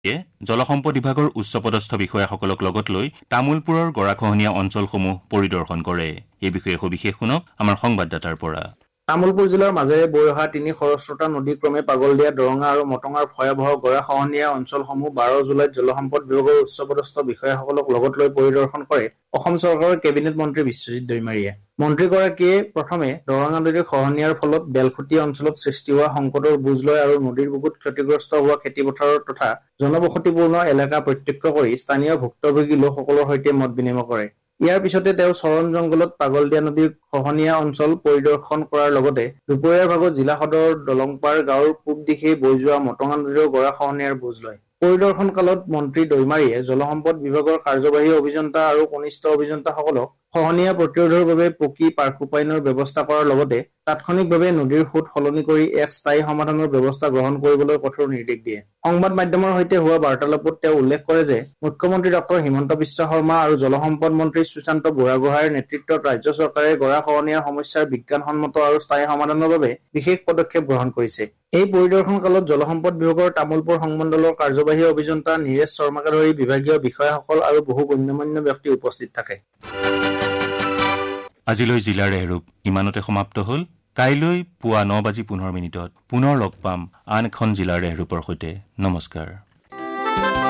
জলসম্পদ বিভাগৰ উচ্চপদস্থ বিষয়াসকলক লগত লৈ তামুলপুৰৰ গৰাখহনীয়া অঞ্চলসমূহ পৰিদৰ্শন কৰে। এই বিষয়ে সবিশেষ শুনক আমাৰ সংবাদদাতাৰ পৰা। তামুলপুৰ জিলাৰ মাজেৰে বৈ অহা তিনি খৰস্ৰোতা নদী ক্ৰমে পাগলদিয়া, দৰঙা আৰু মটঙাৰ ভয়াৱহ গৰাখহনীয়া অঞ্চলসমূহ 12 জুলাইত জলসম্পদ বিভাগৰ উচ্চপদস্থ বিষয়াসকলক লগত লৈ পৰিদৰ্শন কৰে অসম চৰকাৰৰ কেবিনেট মন্ত্ৰী বিশ্বজিৎ দৈমাৰীয়ে। মন্ত্ৰীগৰাকীয়ে প্ৰথমে দৰঙা নদীৰ খহনীয়াৰ ফলত বেলখুটি অঞ্চলত সৃষ্টি হোৱা সংকটৰ বুজ লয় আৰু নদীৰ বুকুত ক্ষতিগ্ৰস্ত হোৱা খেতিপথাৰৰ তথা জনবসতিপূৰ্ণ এলেকা প্ৰত্যক্ষ কৰি স্থানীয় ভুক্তভোগী লোকসকলৰ সৈতে মত বিনিময় কৰে। ইয়াৰ পিছতে তেওঁ চৰণ জংঘলত পাগলদিয়া নদীৰ খহনীয়া অঞ্চল পৰিদৰ্শন কৰাৰ লগতে দুপৰীয়াৰ ভাগত জিলা সদৰৰ দলংপাৰ গাঁৱৰ পূব দিশে বৈ যোৱা মটঙা নদীৰ গৰাখহনীয়াৰ বুজ লয়। পৰিদৰ্শন কালত মন্ত্ৰী দৈমাৰীয়ে জলসম্পদ বিভাগৰ কাৰ্যবাহী অভিযন্তা আৰু কনিষ্ঠ অভিযন্তাসকলক খহনীয়া প্ৰতিৰোধৰ বাবে পকী পাৰ্কোপাইনৰ ব্যৱস্থা কৰাৰ লগতে তাৎক্ষণিকভাৱে নদীৰ সোঁত সলনি কৰি এক স্থায়ী সমাধানৰ ব্যৱস্থা গ্ৰহণ কৰিবলৈ কঠোৰ নিৰ্দেশ দিয়ে। সংবাদ মাধ্যমৰ সৈতে হোৱা বাৰ্তালাপত তেওঁ উল্লেখ কৰে যে মুখ্যমন্ত্ৰী ডক্টৰ হিমন্ত বিশ্ব শৰ্মা আৰু জলসম্পদ মন্ত্ৰী সুশান্ত বুঢ়াগোহাঁইৰ নেতৃত্বত ৰাজ্য চৰকাৰে গৰাখহনীয়াৰ সমস্যাৰ বিজ্ঞানসন্মত আৰু স্থায়ী সমাধানৰ বাবে বিশেষ পদক্ষেপ গ্ৰহণ কৰিছে। এই পৰিদৰ্শন কালত জলসম্পদ বিভাগৰ তামুলপুৰ সংমণ্ডলৰ কাৰ্যবাহী অভিযন্তা নীৰেশ শৰ্মাকে ধৰি বিভাগীয় বিষয়াসকল আৰু বহু গণ্যমান্য ব্যক্তি উপস্থিত থাকে। আজিলৈ জিলাৰ এৰূপ ইমানতে সমাপ্ত হ'ল। কাইলৈ পুৱা 9:15 পুনৰ লগ পাম আন এখন জিলাৰ এৰূপৰ সৈতে। নমস্কাৰ।